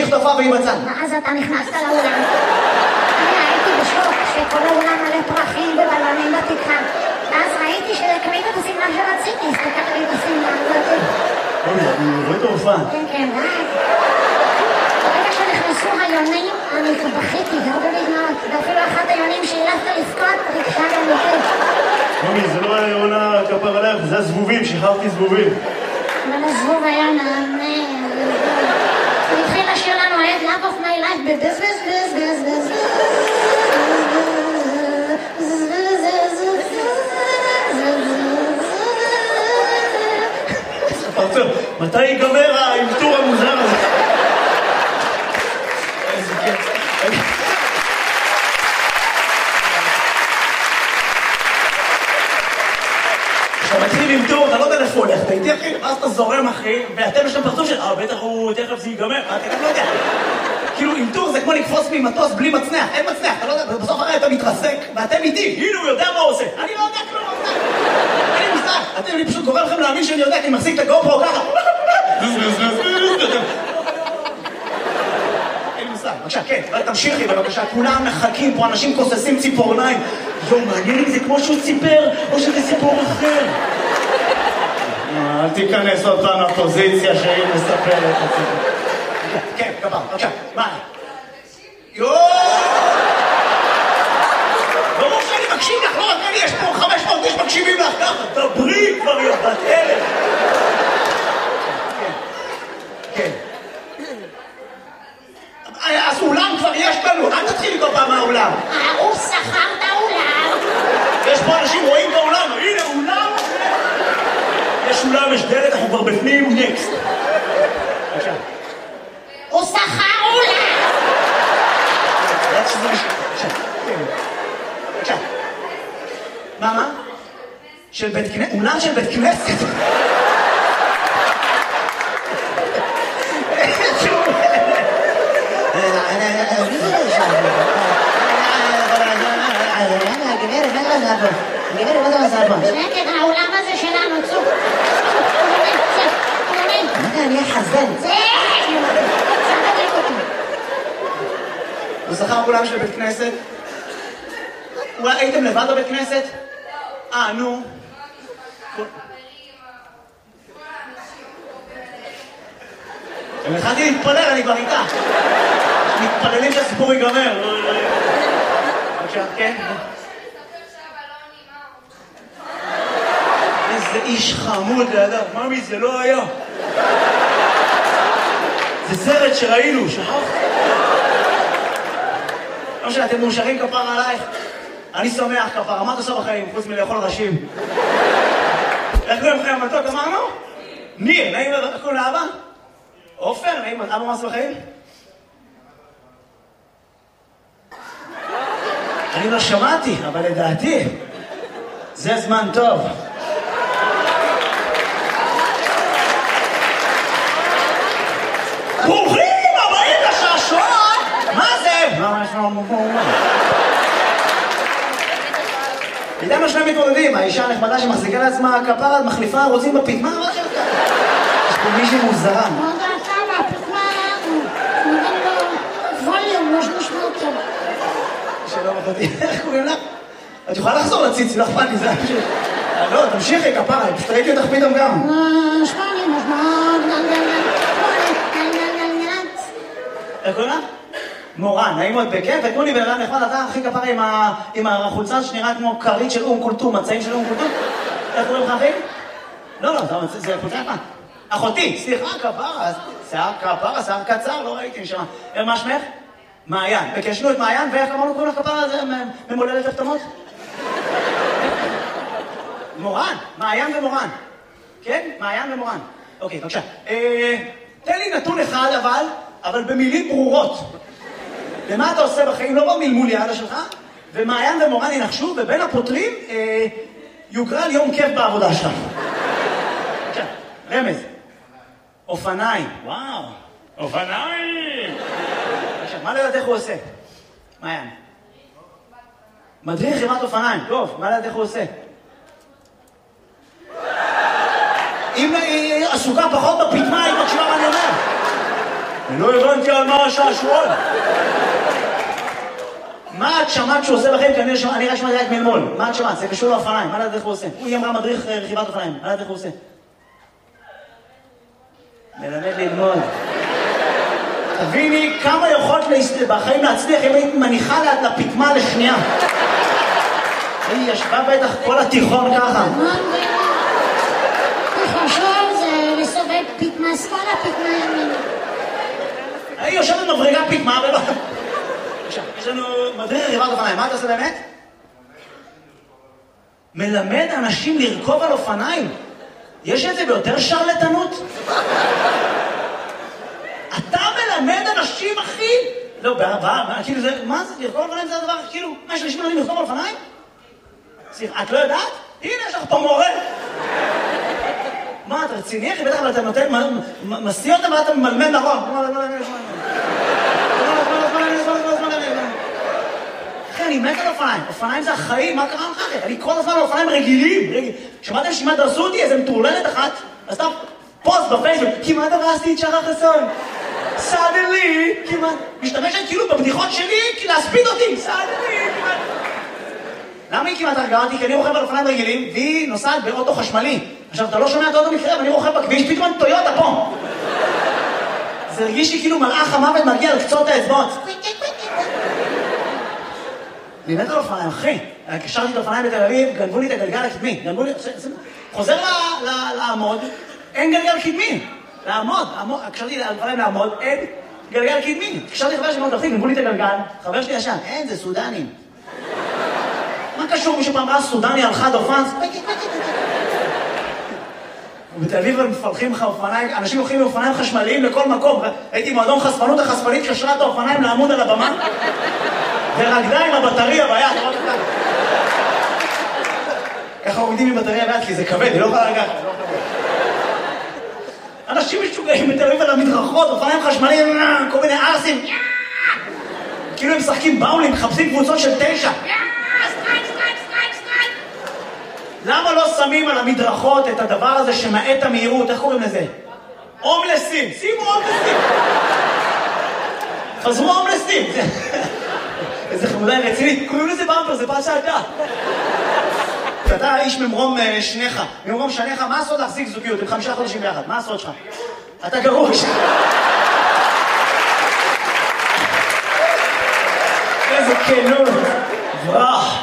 תמשיך את ההופעה והיא בצד. ואז אתה נכנסת לאולם. אני הייתי בשוק שכל האולם מלא פרחים ובלונים בתקרה. ואז ראיתי שקנית את השמלה שרציתי, הסתכלתי את השמלה הזאת. אני רואה את ההופעה. כן, כן, ברגע שנכנסו היונים, אני בכיתי, גרדו לי דמעות, ואפילו אחת היונים שהילפת לבכות, ריגשה גם אותי. מומי, זה לא היה עונה כפר עליך, זה הזבובים, שחררתי זבובים. אבל הזבוב היה נענה. הוא התחיל לשיר לנו את Love of my life בבז בז בז בז בז פרצוף, מתי ייגמר האלתור המוזר הזה? איזה כיף. כשאתה מתחיל עם טור, אתה לא יודע איפה הולך, אתה איתי אחי, ואז אתה זורם אחי, ואתם יש להם פרצוף של, בטח הוא תכף זה ייגמר, אתה גם לא יודע. כאילו עם טור זה כמו לקפוץ ממטוס בלי מצנח, אין מצנח, אתה לא יודע, בסוף הרי אתה מתרסק, ואתם איתי, הנה הוא יודע מה הוא עושה. אני לא יודע כלום, אני מושג, אני פשוט גורם לכם להאמין שאני יודע, כי אני מחזיק את הגופרו ככה. אין מושג, בבקשה, כן, תמשיכי בבקשה, כולם מחכים פה, אנשים כוססים ציפורניים. יום, מעניין אם זה כמו שהוא ציפר, או שזה סיפור אחר. אל תיכנס עוד פעם לפוזיציה שהיא מספרת את זה. כן, גבר, בבקשה, מה? יואו! ברור שאני מקשיב לך, לא רק אני, יש פה 500 איש מקשיבים לך, ככה, דברי כבר יא בת אלף. כן. אז אולם כבר יש לנו, אל תתחיל איתו פעם מהאולם. הוא שכר את האולם. יש פה אנשים רואים באולם, הנה אולם. יש אולם, יש דלת, אנחנו כבר בפנים, נקסט. בבקשה. הוא שכר אולם. בבקשה. מה? של בית כנסת? אולם של בית כנסת? גברת, מה זה מזל פה? שקט, העולם הזה שלנו, צוק. אני אחזן. זה! תדליק אותי. הוא שכר אולם של בית כנסת? הייתם לבד בבית כנסת? נו. אם התחלתי להתפלל, אני כבר איתה. מתפללים שהסיפור ייגמר. בבקשה, כן? איזה איש חמוד לידה. ממי, זה לא היה. זה סרט שראינו, שכחת? לא משנה, אתם מאושרים כפר עלייך? אני שמח כפר, מה אתה עושה בחיים, חוץ מלאכול ראשים? איך קוראים לכם המתוק, אמרנו? ניר, נעים, איך קוראים לאבא? עופר, נעים, אבא מה עושה בחיים? אני לא שמעתי, אבל לדעתי, זה זמן טוב. ברוכים הבאים לשעשועון! מה זה? מה יש לנו מומה? איתנו שני מתמודדים, האישה הנחמדה שמחזיקה לעצמה כפרה, מחליפה, רוצים בפתמה, מה שלך? יש פה מישהי מוזרה. מה זה עשה מהפתמה? נותן לו ווליום, יש משמעות טוב. שלום אחותי, איך קוראים לך? את יכולה לחזור לציץ, לא אכפת לי, זה פשוט. לא, תמשיכי כפרה, פשוט ראיתי אותך פתאום גם. איך קוראים לך? מורן, נעים מאוד בכיף, ותנו לי בן אדם נחמד, אתה הכי כפרה עם החולצה שנראה כמו כרית של קולטום, מצעים של קולטום. איך קוראים לך אחי? לא, זה חולצה נחמד. אחותי, סליחה, כפרה, שיער כפרה, שיער קצר, לא ראיתי נשמע. מה שמך? מעיין. בקשנו את מעיין, ואיך אמרנו קוראים לך כפרה הזה ממולדת הפתמות? מורן, מעיין ומורן. כן? מעיין ומורן. אוקיי, בבקשה. תן לי נתון אחד אבל במילים ברורות. ומה אתה עושה בחיים? לא במלמול יעדה שלך, ומעיין ומורן ינחשו, ובין הפותרים יוגרל יום כיף בעבודה שלך. בבקשה, רמז. אופניים. וואו, אופניים! בבקשה, מה לדעת איך הוא עושה? מעיין. מדריך חימת אופניים. טוב, מה לדעת איך הוא עושה? אם היא עסוקה פחות בפתמה, היא מקשיבה מה אני אומר. אני לא הבנתי על מה השעשועון. מה את שמעת שהוא עושה לכם? כי אני רק שמעתי רק מלמול. מה את שמעת? זה קשור לאופניים. מה לדעת איך הוא עושה? הוא אמרה מדריך רכיבת אופניים. מה לדעת איך הוא עושה? מלמד ללמוד. תביני כמה יכולת בחיים להצליח אם היית מניחה לפתמה לשנייה. היא ישבה בטח כל התיכון ככה. תחשוב זה לסובב פתמה שמאלה, פתמה ימינה. היא יושבת מבריגה פתמה ולא... יש לנו מדריך רכיבת אופניים. מה אתה עושה באמת? מלמד אנשים לרכוב על אופניים. יש את זה ביותר שרלטנות? אתה מלמד אנשים, אחי? לא, כאילו זה, מה זה? לרכוב על אופניים זה הדבר, כאילו, מה יש אנשים מלמדים לרכוב על אופניים? את לא יודעת? הנה, יש לך פה מורה. מה, אתה רציני? אחי, בטח, אבל אתה נותן, מסיא אותם ואתה ממלמד נכון. אחי, אני מת על אופניים. אופניים זה החיים, מה קרה לך? אני כל הזמן על אופניים רגילים. שמעתם שכמעט דרסו אותי? איזה מטורללת אחת. אז אתה פוסט בפייסבוק, כמעט הרסתי את שרה חסון. סאדלי, כמעט. משתמשת כאילו בבדיחות שלי, כי להספיד אותי. סאדלי, כמעט. למה היא כמעט הרגעתי? כי אני רוכב על אופניים רגילים, והיא נוסעת באוטו חשמלי. עכשיו, אתה לא שומע את האוטו מקרה, ואני רוכב בכביש, פתאום טויוטה פה. זה הרגיש לי כאילו מלאך המוות מגיע לקצות האצבעות. אני מת על אופניים, אחי. קשרתי את האופניים בתל אביב, גנבו לי את הגלגל הקדמי. חוזר לעמוד, אין גלגל קדמי. לעמוד, קשרתי את האופניים לעמוד, אין גלגל קדמי. קשרתי חבר שלי מאוד תפתיק, גנבו לי את הגלגל, חבר שלי ישן, אין, זה סודנים. מה קשור? מישהו פעם ראה סודני על חד אופן? ובתל אביב הם מפלחים לך אופניים, אנשים הולכים עם אופניים חשמליים לכל מקום. הייתי מועדון חשפנות, החשפנית קשרה את האופניים לעמוד על הבמה, ורקדה עם הבטריה ביד. ככה עומדים עם בטריה ביד, כי זה כבד, היא לא יכולה לגעת. אנשים משוגעים בתל אביב על המדרכות, אופניים חשמליים, כל מיני ארסים. כאילו הם משחקים באולינג, מחפשים קבוצות של 9. למה לא שמים על המדרכות את הדבר הזה שמעט המהירות? איך קוראים לזה? הומלסים. שימו הומלסים. חזרו הומלסים. איזה חמודה רצינית. קוראים לזה במפר, זה פעם שעתה. אתה איש ממרום שניך. ממרום שניך, מה הסוד להחזיק זוגיות? עם 5 חודשים ביחד. מה הסוד שלך? אתה גרוש. איזה כנות. ברח.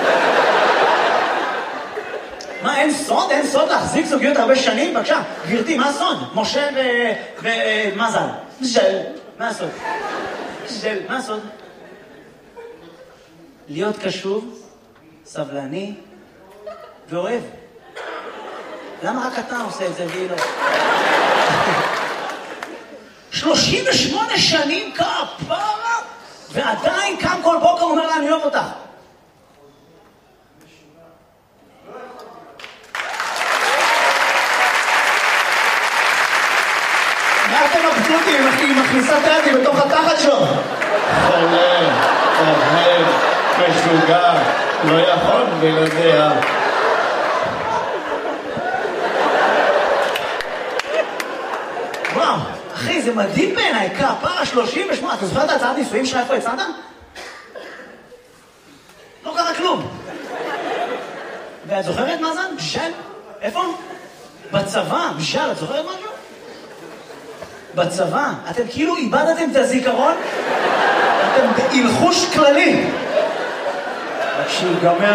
מה, אין סוד? אין סוד להחזיק זוגיות הרבה שנים? בבקשה, גברתי, מה הסוד? משה ומזל. ז'ל. מה הסוד? ז'ל. מה הסוד? להיות קשוב, סבלני ואוהב. למה רק אתה עושה את זה והיא לא? 38 שנים כפרה, ועדיין קם כל בוקר אומר לה, אני אוהב אותך. מה אתם מבסוטים אם היא מכניסה תעדי בתוך התחת שלו? חולה, אוהב, משוגע, לא יכול בלעדיה. וואו, אחי, זה מדהים בעיניי, כפרה 38, אתה זוכר את ההצעת נישואים שלך איפה הצעת? לא קרה כלום. ואת זוכרת מה זה? בשל? איפה? בצבא, בשל, את זוכרת משהו? בצבא, אתם כאילו איבדתם את הזיכרון, אתם בהלחוש כללי. שיגמר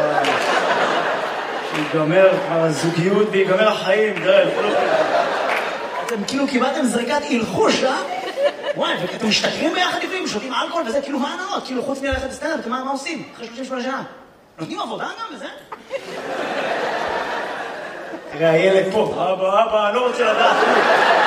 כבר הזוגיות ויגמר החיים, אתם כאילו קיבלתם זריקת הלחוש, אה? וואי, ואתם משתכרים ביחד לפעמים, שותים אלכוהול וזה, כאילו מה הנאות? כאילו חוץ מללכת לסטנדאפ, מה עושים? אחרי 38 שנה. נותנים עבודה גם וזה? תראה, הילד פה, אבא, אני לא רוצה לדעת.